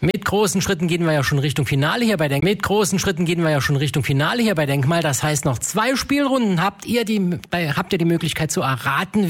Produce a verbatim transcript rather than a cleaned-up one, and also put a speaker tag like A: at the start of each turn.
A: Mit großen Schritten gehen wir ja schon Richtung Finale hier bei Denk. Mit großen Schritten gehen wir ja schon Richtung Finale hier bei Denkmal. Das heißt, noch zwei Spielrunden habt ihr die, habt ihr die Möglichkeit zu erraten,